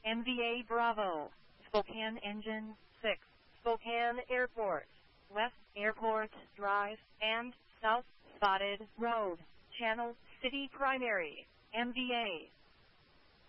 MVA Bravo, Spokane Engine 6, Spokane Airport, West Airport Drive, and South Spotted Road, Channel City Primary, MVA.